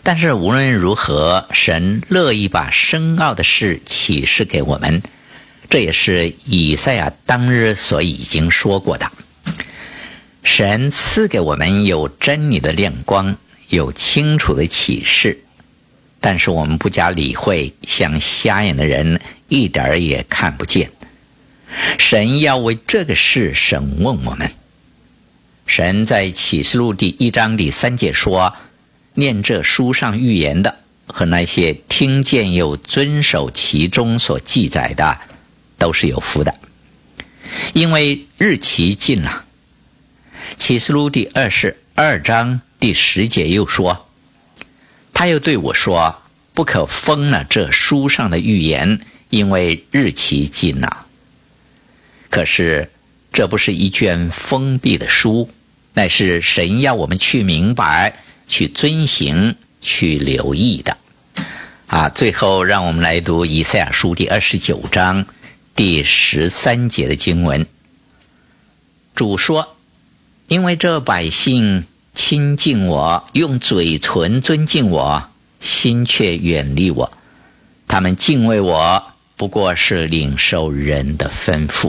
但是无论如何，神乐意把深奥的事启示给我们，这也是以赛亚当日所已经说过的。神赐给我们有真理的亮光，有清楚的启示，但是我们不加理会，像瞎眼的人一点也看不见。神要为这个事审问我们。神在启示录第1章第3节说，念这书上预言的和那些听见又遵守其中所记载的，都是有福的，因为日期近了。启示录第22章第10节又说，他又对我说，不可封了这书上的预言，因为日期近了。可是这不是一卷封闭的书，乃是神要我们去明白，去遵行，去留意的。最后让我们来读以赛亚书第29章第13节的经文。主说，因为这百姓亲近我，用嘴唇尊敬我，心却远离我，他们敬畏我，不过是领受人的吩咐。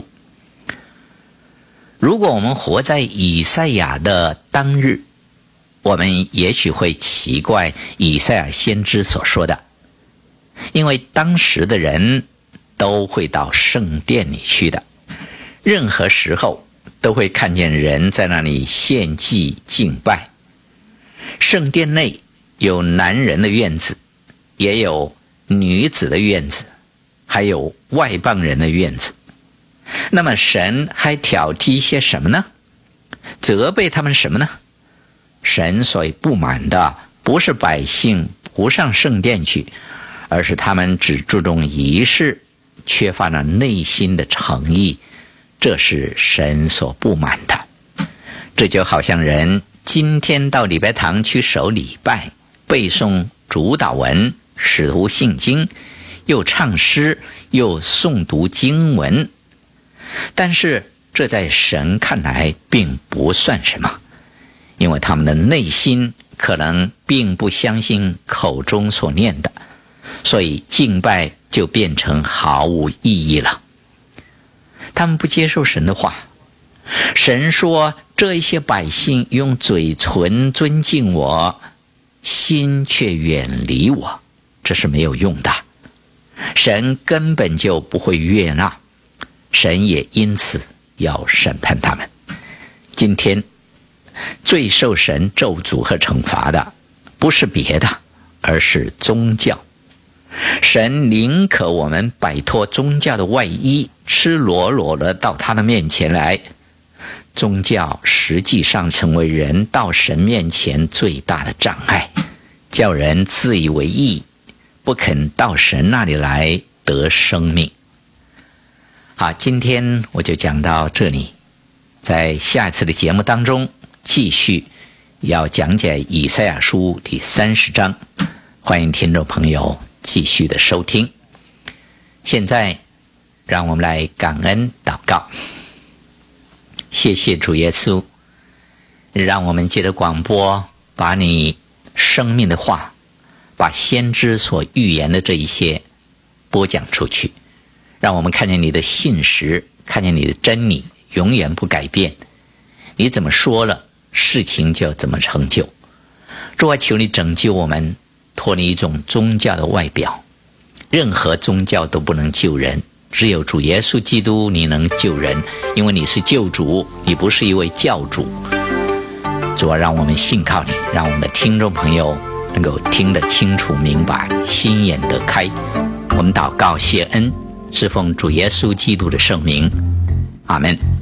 如果我们活在以赛亚的当日，我们也许会奇怪以赛亚先知所说的，因为当时的人都会到圣殿里去的，任何时候都会看见人在那里献祭敬拜。圣殿内有男人的院子，也有女子的院子，还有外邦人的院子。那么神还挑剔些什么呢？责备他们什么呢？神所不满的不是百姓不上圣殿去，而是他们只注重仪式，缺乏了内心的诚意，这是神所不满的。这就好像人今天到礼拜堂去守礼拜，背诵主祷文，使徒信经，又唱诗，又诵读经文，但是这在神看来并不算什么，因为他们的内心可能并不相信口中所念的，所以敬拜就变成毫无意义了。他们不接受神的话。神说，这一些百姓用嘴唇尊敬我，心却远离我，这是没有用的。神根本就不会悦纳，神也因此要审判他们。今天最受神咒诅和惩罚的不是别的，而是宗教。神宁可我们摆脱宗教的外衣，赤裸裸的到他的面前来。宗教实际上成为人到神面前最大的障碍，叫人自以为义，不肯到神那里来得生命。好，今天我就讲到这里，在下一次的节目当中继续要讲解以赛亚书第30章，欢迎听众朋友继续的收听。现在让我们来感恩祷告。谢谢主耶稣，让我们借着广播把你生命的话，把先知所预言的这一些播讲出去，让我们看见你的信实，看见你的真理永远不改变，你怎么说了，事情就怎么成就。主啊，求你拯救我们，脱离一种宗教的外表，任何宗教都不能救人，只有主耶稣基督你能救人，因为你是救主，你不是一位教主。主啊，让我们信靠你，让我们的听众朋友能够听得清楚明白，心眼得开。我们祷告谢恩，是奉主耶稣基督的圣名，阿们。